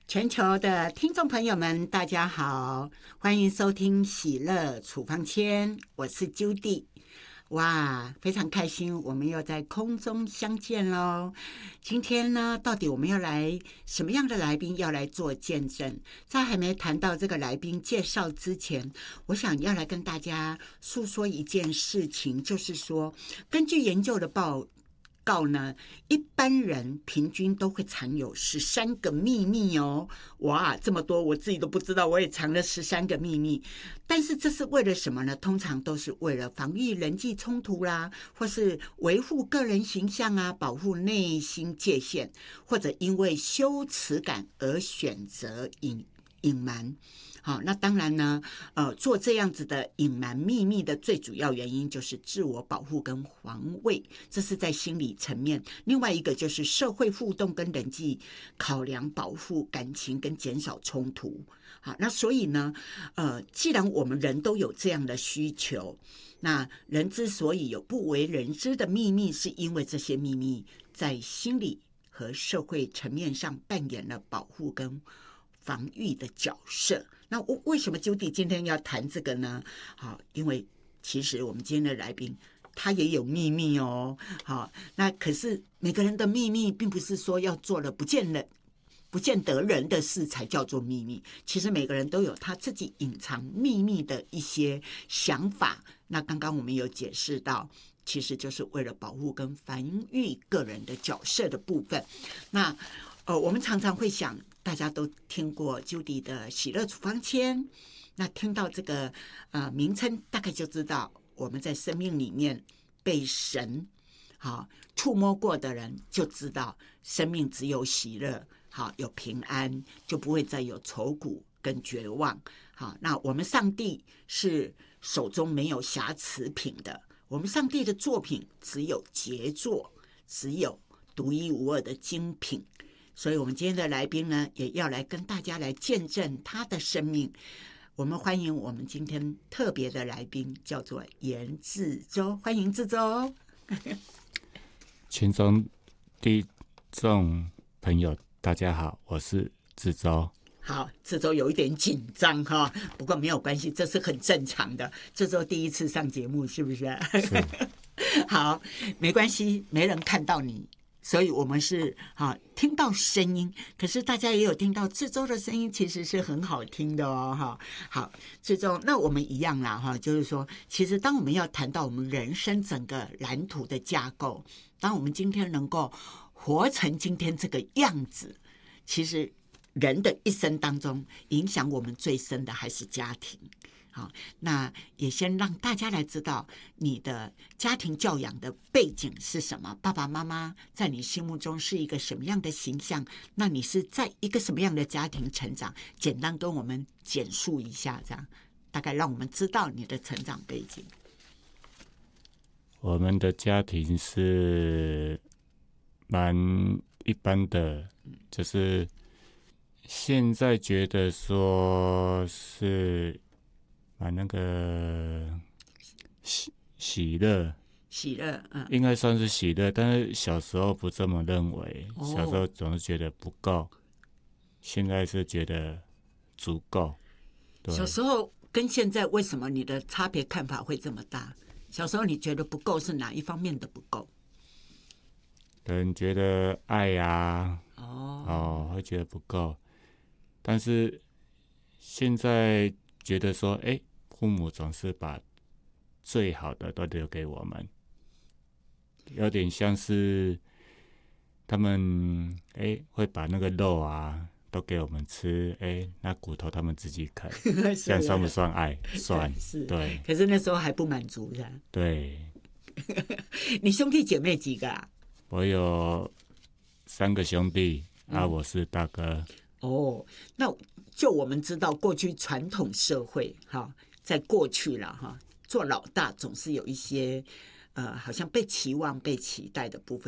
全球的听众朋友们，大家好，欢迎收听喜乐处方签，我是 Judy。哇，非常开心，我们又在空中相见喽。今天呢，到底我们要来什么样的来宾要来做见证？在还没谈到这个来宾介绍之前，我想要来跟大家诉说一件事情，就是说，根据研究的报告呢，一般人平均都会藏有13个秘密哦。哇，这么多，我自己都不知道，我也藏了13个秘密。但是这是为了什么呢？通常都是为了防御人际冲突啦，或是维护个人形象啊，保护内心界限，或者因为羞耻感而选择隐瞒。好，那当然呢，做这样子的隐瞒秘密的最主要原因就是自我保护跟防卫，这是在心理层面。另外一个就是社会互动跟人际考量，保护感情跟减少冲突。好，那所以呢，既然我们人都有这样的需求，那人之所以有不为人知的秘密，是因为这些秘密在心理和社会层面上扮演了保护跟防御的角色。那为什么 Judy 今天要谈这个呢？好，因为其实我们今天的来宾他也有秘密哦。好，那可是每个人的秘密并不是说要做了不见得人的事才叫做秘密，其实每个人都有他自己隐藏秘密的一些想法。那刚刚我们有解释到，其实就是为了保护跟防御个人的角色的部分。那我们常常会想，大家都听过 Judy 的喜乐处方签，那听到这个名称，大概就知道我们在生命里面被神触摸过的人，就知道生命只有喜乐，有平安，就不会再有愁苦跟绝望。好，那我们上帝是手中没有瑕疵品的，我们上帝的作品只有杰作，只有独一无二的精品。所以我们今天的来宾呢，也要来跟大家来见证他的生命。我们欢迎我们今天特别的来宾，叫做严志洲，欢迎志洲。 群众听众朋友大家好，我是志洲。 好，志洲有一点紧张哈，不过没有关系，这是很正常的。志洲第一次上节目，是不是？ 是。 好，没关系，没人看到你。所以我们是听到声音，可是大家也有听到志洲的声音，其实是很好听的哦。好，志洲，那我们一样啦就是说，其实当我们要谈到我们人生整个蓝图的架构，当我们今天能够活成今天这个样子，其实人的一生当中，影响我们最深的还是家庭。好，那也先让大家来知道你的家庭教养的背景是什么，爸爸妈妈在你心目中是一个什么样的形象，那你是在一个什么样的家庭成长，简单跟我们简述一下，这样大概让我们知道你的成长背景。 我们的家庭是蛮一般的，就是现在觉得说是蛮那个喜乐，应该算是喜乐，但是小时候不这么认为，小时候总是觉得不够，现在是觉得足够。对， 小时候跟现在为什么你的差别看法会这么大？小时候你觉得不够是哪一方面的不够？ 可能觉得爱啊，会觉得不够，但是现在觉得说，父母总是把最好的都留给我们，有点像是他们会把那个肉啊都给我们吃，那骨头他们自己啃，这样算不算爱？算，对。 可是那时候还不满足的。 对。 你兄弟姐妹几个啊？ 我有3个兄弟，我是大哥。 那就我们知道，过去传统社会在过去了做老大总是有一些好像被期望、被期待的部分。